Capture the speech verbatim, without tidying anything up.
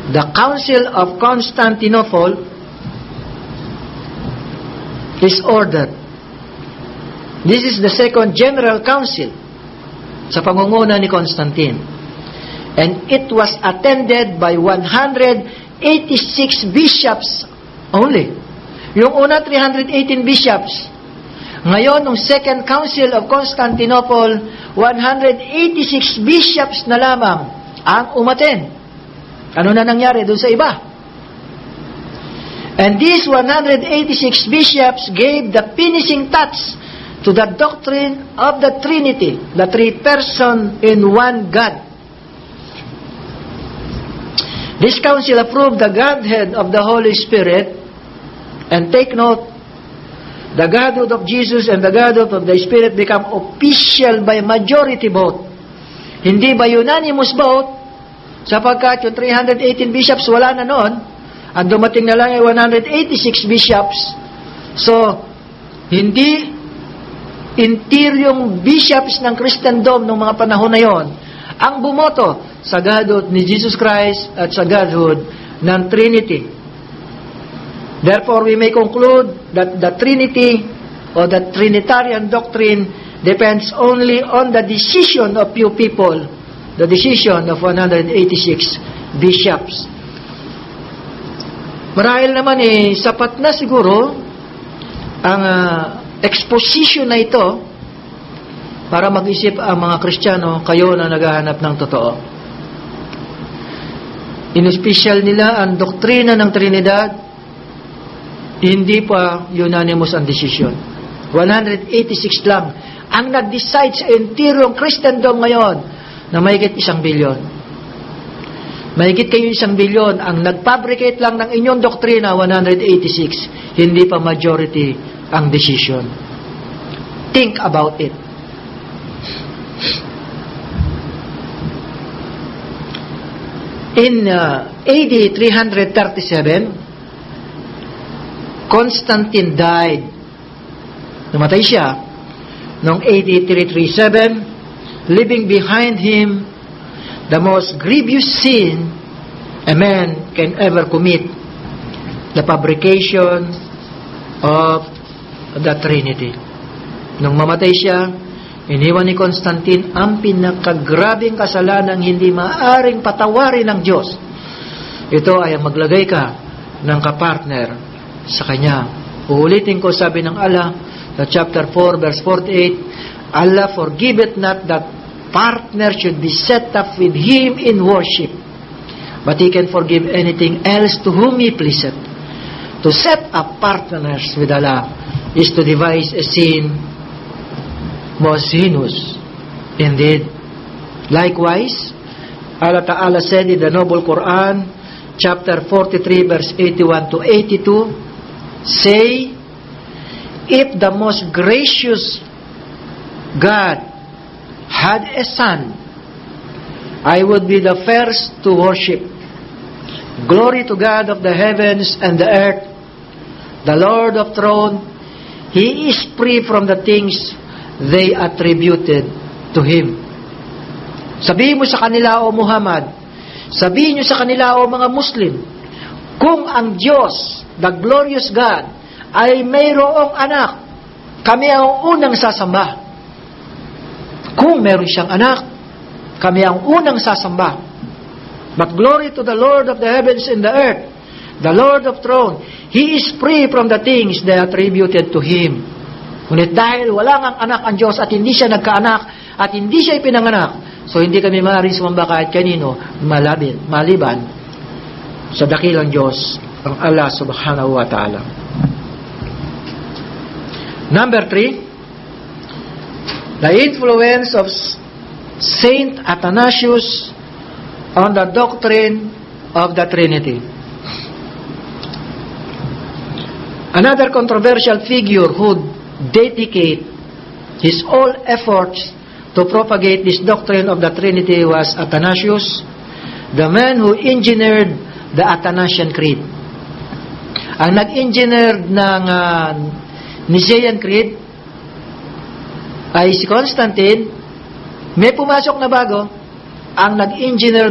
the Council of Constantinople is ordered. This is the second General Council sa pangunguna ni Constantine. And it was attended by one hundred eighty-six bishops only. Yung una, three hundred eighteen bishops. Ngayon, nung Second Council of Constantinople, one hundred eighty-six bishops na lamang ang umaten. Ano na nangyari doon sa iba? And these one hundred eighty-six bishops gave the finishing touch to the doctrine of the Trinity, the three person in one God. This council approved the Godhead of the Holy Spirit, and take note, the Godhead of Jesus and the Godhead of the Spirit become official by majority vote. Hindi by unanimous vote, sapagkat yung three hundred eighteen bishops wala na noon, ang dumating na lang ay one hundred eighty-six bishops. So, hindi interyong bishops ng Christendom noong mga panahon na yon ang bumoto sa Godhood ni Jesus Christ at sa Godhood ng Trinity. Therefore, we may conclude that the Trinity or the Trinitarian doctrine depends only on the decision of few people, the decision of one hundred eighty-six bishops. Marahil naman eh, sapat na siguro ang uh, exposition na ito para mag-isip ang mga Kristiyano, kayo na naghahanap ng totoo. In-special nila ang doktrina ng Trinidad, hindi pa unanimous ang decision. one hundred eighty-six lang ang nag-decide sa entirong Christendom ngayon na mahigit isang bilyon. Mahigit kayo isang bilyon ang nag-fabricate lang ng inyong doktrina, one hundred eighty-six. Hindi pa majority ang decision. Think about it. In uh, A D three thirty-seven, Constantine died. Namatay siya noong A D three thirty-seven, leaving behind him the most grievous sin a man can ever commit, the fabrication of the Trinity. Nung mamatay siya, iniwan ni Constantine ang pinakagrabing kasalanang hindi maaaring patawarin ng Diyos. Ito ay ang maglagay ka ng kapartner sa Kanya. Uulitin ko, sabi ng Allah, sa chapter four, verse forty-eight, Allah forgiveth not that partner should be set up with Him in worship, but He can forgive anything else to whom He pleaseth. To set up partners with Allah is to devise a sin most heinous indeed. Likewise, Allah Ta'ala said in the Noble Quran, chapter forty-three, verse eighty-one to eighty-two, say, if the most gracious God had a son, I would be the first to worship. Glory to God of the heavens and the earth, the Lord of throne. He is free from the things they attributed to Him. Sabihin mo sa kanila, O Muhammad, sabihin nyo sa kanila, O mga Muslim, kung ang Diyos, the glorious God, ay mayroong anak, kami ang unang sasamba. Kung meron siyang anak, kami ang unang sasamba. But glory to the Lord of the heavens and the earth, the Lord of throne. He is free from the things they attributed to Him. Ngunit dahil wala ngang anak ang Diyos at hindi siya nagkaanak at hindi siya ipinanganak, so hindi kami maaaring sumamba kahit kanino malabin, maliban sa dakilang Diyos, ang Allah subhanahu wa ta'ala. Number three, the influence of Saint Athanasius on the doctrine of the Trinity. Another controversial figure who dedicate his all efforts to propagate this doctrine of the Trinity was Athanasius, the man who engineered the Athanasian Creed. Ang nag-engineer ng uh, Nicene Creed ay si Constantine. May pumasok na bago, ang nag-engineer